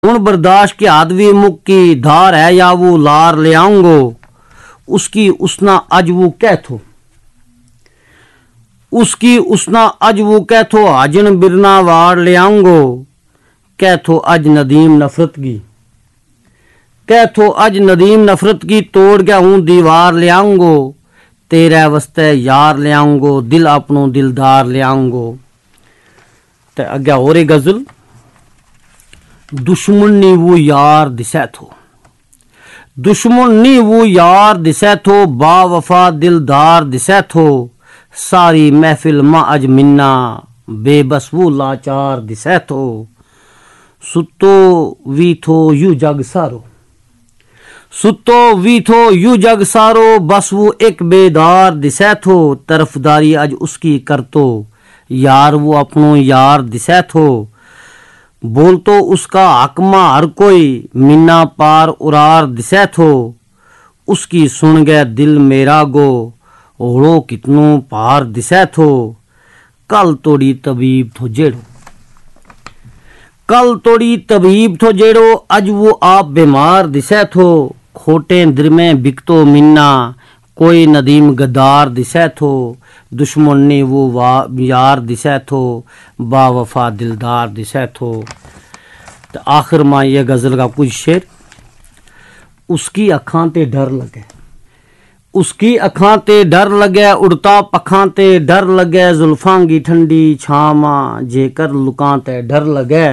हुण बर्दाश्त के आदवी मुख की धार है या वो लार ले आऊंगो, उसकी उसना अज वो कैथो, उसकी उसना अज वो कैथो हाजन बिरना वार ले आऊंगो, कैथो अज नदीम नफरत की, कैथो अज नदीम नफरत की तोड़ गया हूं दीवार ले आऊंगो, तेरे वस्ते यार ले आऊंगो, दिल अपनो दिलदार ले आऊंगो। ते अग्या और एक गजल, दुश्मन नी वो यार दिसै थो, दुश्मन नी वो यार दिसै थो, बावफा दिलदार दिसै थो, सारी महफिल मा अज मिन्ना बेबस वो लाचार दिसै थो, सुतो वी थो यू जग सारो, सुतो वी थो यू जग सारो, बस वो एक बेदार दिसै थो, तरफदारी अज उसकी करतो, यार वो अपनो यार दिसै थो, बोल तो उसका हकमा हर कोई, मिन्ना पार उरार दिसै थो, उसकी सुन गए दिल मेरा गो, ओढ़ो कितनो पार दिसै थो, कल तोड़ी तबीब थो जेड़ो, कल तोड़ी तबीब थो जेड़ो, अज वो आप बीमार दिसै थो, खोटे दिल में बिकतो मिन्ना, कोई नदीम गद्दार दिसै थो, दुश्मन ने वो यार दिसै थो, बावफा दिलदार दिसै थो। तो आखिर में ये गजल का कुछ शेर, उसकी अखां ते डर लगे, उसकी अखां ते डर लगे, उड़ता पखां ते डर लगे, जुल्फां की ठंडी छामा जेकर लुकां ते डर लगे,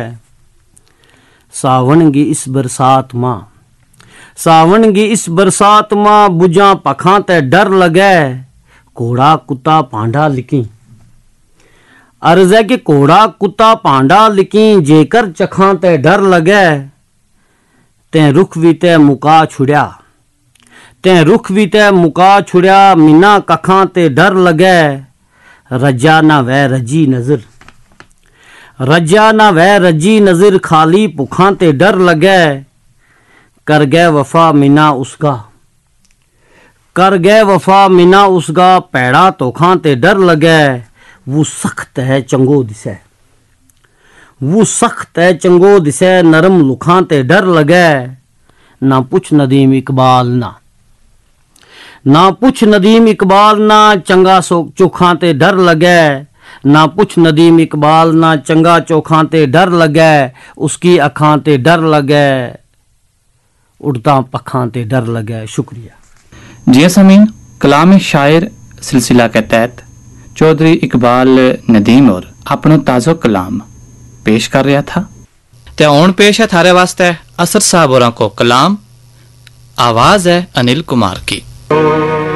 सावन की इस बरसात मां, सावन की इस बरसात मां बुझा पखां ते डर लगे, घोड़ा कुत्ता पांडा लिखी, अर्ज है कि घोड़ा कुत्ता पांडा लिखी, जेकर चखां ते डर लगे, ते रुख भी ते मुका छुड़िया, ते रुख भी ते मुका छुड़िया, मिना कखां ते डर लगे, रजा ना वह रजी नजर, रजा ना वह रजी नजर, खाली भुखां ते डर लगे, कर गए वफा मिना उसका, कर गए वफा मिना उसका, पैड़ा तोखां ते डर लगे, वो सख्त है चंगो दिसै, वो सख्त है चंगो दिसै, नरम लुखां ते डर लगे, ना पुछ नदीम इकबाल ना, ना पुछ नदीम इकबाल ना, चंगा चोखां ते डर लगे, ना पुछ नदीम इकबाल ना, चंगा चोखां ते डर लगे, उसकी अखां ते डर लगे, उड़ता पखां ते डर लगे। शुक्रिया जी समीन, कलाम शायर सिलसिला के तहत चौधरी इकबाल नदीम और अपनो ताजो कलाम पेश कर रहा था। ते हुण पेश है थारे वास्ते असर साहब होरां को कलाम, आवाज है अनिल कुमार की।